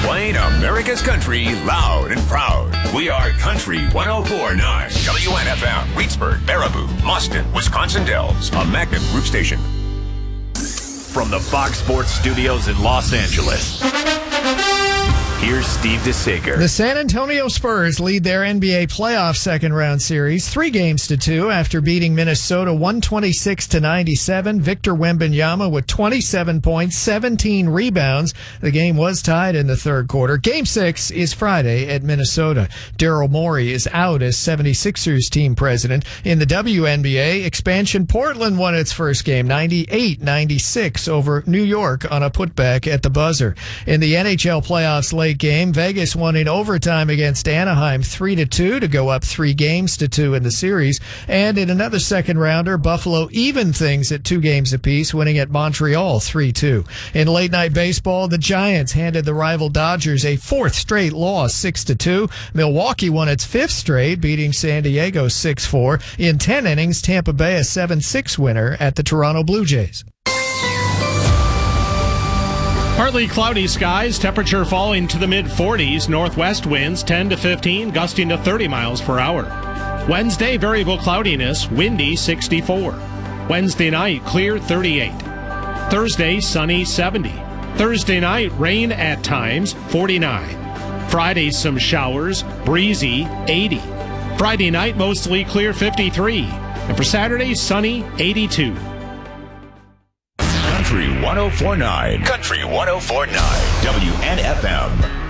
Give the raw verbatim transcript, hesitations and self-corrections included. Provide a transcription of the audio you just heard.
Playing America's country loud and proud. We are Country one oh four point nine. W N F M, Reedsburg, Baraboo, Mustin, Wisconsin Dells. A Magnum Group station. From the Fox Sports Studios in Los Angeles, here's Steve DeSager. The San Antonio Spurs lead their N B A playoff second-round series three games to two after beating Minnesota one twenty-six to ninety-seven. Victor Wembanyama with twenty-seven points, seventeen rebounds. The game was tied in the third quarter. Game six is Friday at Minnesota. Daryl Morey is out as seventy-sixers team president. In the W N B A, expansion Portland won its first game, ninety-eight ninety-six over New York on a putback at the buzzer. In the N H L playoffs late game, Vegas won in overtime against Anaheim three to two to go up three games to two in the series. And in another second rounder, Buffalo evened things at two games apiece, winning at Montreal three two. In late night baseball, the Giants handed the rival Dodgers a fourth straight loss, six to two. Milwaukee won its fifth straight, beating San Diego six four. In ten innings, Tampa Bay a seven six winner at the Toronto Blue Jays. Partly cloudy skies, temperature falling to the mid forties, northwest winds ten to fifteen, gusting to thirty miles per hour. Wednesday, variable cloudiness, windy sixty-four. Wednesday night, clear thirty-eight. Thursday, sunny seventy. Thursday night, rain at times forty-nine. Friday, some showers, breezy eighty. Friday night, mostly clear fifty-three. And for Saturday, sunny eighty-two. Country one oh four point nine. Country one oh four point nine. W N F M.